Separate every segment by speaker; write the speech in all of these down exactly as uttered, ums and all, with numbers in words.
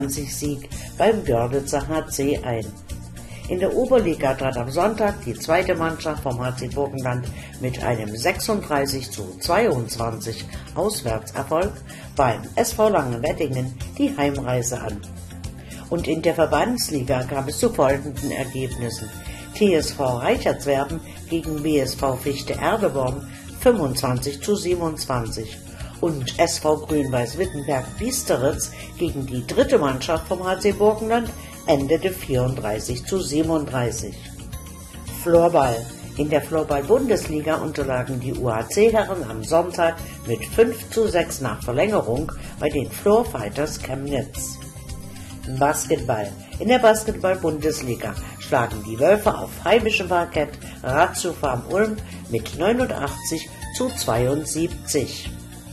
Speaker 1: Sieg beim Görlitzer H C ein. In der Oberliga trat am Sonntag die zweite Mannschaft vom H C Burgenland mit einem sechsunddreißig zu zweiundzwanzig Auswärtserfolg beim S V Langenweddingen die Heimreise an. Und in der Verbandsliga kam es zu folgenden Ergebnissen: T S V Reichertswerden gegen B S V Fichte Erdeborn fünfundzwanzig zu siebenundzwanzig und S V Grün-Weiß-Wittenberg Biesteritz gegen die dritte Mannschaft vom H C Burgenland endete vierunddreißig zu siebenunddreißig. Floorball. In der Floorball-Bundesliga unterlagen die U H C-Herren am Sonntag mit fünf zu sechs nach Verlängerung bei den Floorfighters Chemnitz. Basketball. In der Basketball-Bundesliga schlagen die Wölfe auf heimischem Parkett Ratio Farm Ulm mit neunundachtzig zu zweiundsiebzig.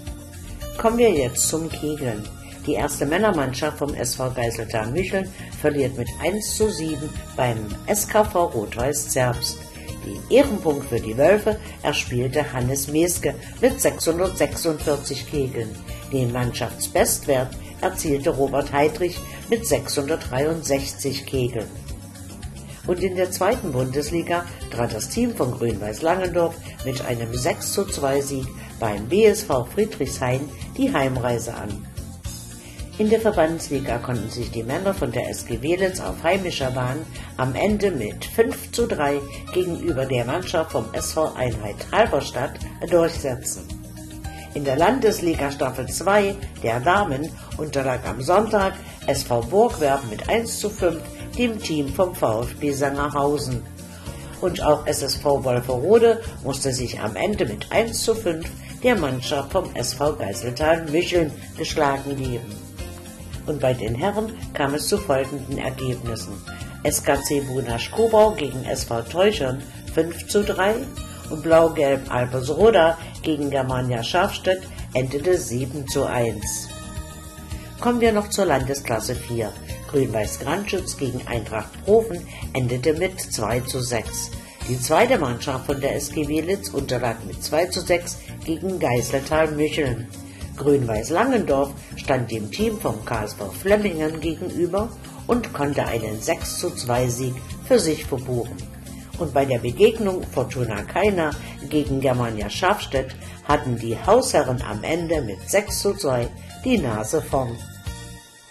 Speaker 1: Kommen wir jetzt zum Kegeln. Die erste Männermannschaft vom S V Geiseltal-Micheln verliert mit eins zu sieben beim S K V Rot-Weiß Zerbst. Den Ehrenpunkt für die Wölfe erspielte Hannes Meske mit sechshundertsechsundvierzig Kegeln. Den Mannschaftsbestwert erzielte Robert Heidrich mit sechshundertdreiundsechzig Kegeln. Und in der zweiten Bundesliga trat das Team von Grün-Weiß Langendorf mit einem sechs zu zwei Sieg beim B S V Friedrichshain die Heimreise an. In der Verbandsliga konnten sich die Männer von der S G Welitz auf heimischer Bahn am Ende mit fünf zu drei gegenüber der Mannschaft vom S V Einheit Halberstadt durchsetzen. In der Landesliga Staffel zwei der Damen unterlag am Sonntag S V Burgwerben mit eins zu fünf dem Team vom VfB Sangerhausen. Und auch S S V Wolferode musste sich am Ende mit eins zu fünf der Mannschaft vom S V Geiseltal-Micheln geschlagen geben. Und bei den Herren kam es zu folgenden Ergebnissen: S K C Bunasch-Kobau gegen S V Teuchern fünf zu drei und Blau-Gelb Albersroda gegen Germania Schafstedt endete sieben zu eins. Kommen wir noch zur Landesklasse vier. Grün-Weiß Grandschütz gegen Eintracht Profen endete mit zwei zu sechs. Die zweite Mannschaft von der S G Welitz unterlag mit zwei zu sechs gegen Geiseltal-Micheln. Grün-Weiß Langendorf stand dem Team vom K S V Flemmingen gegenüber und konnte einen sechs zu zwei Sieg für sich verbuchen. Und bei der Begegnung Fortuna Kaina gegen Germania Schafstedt hatten die Hausherren am Ende mit sechs zu zwei die Nase vorn.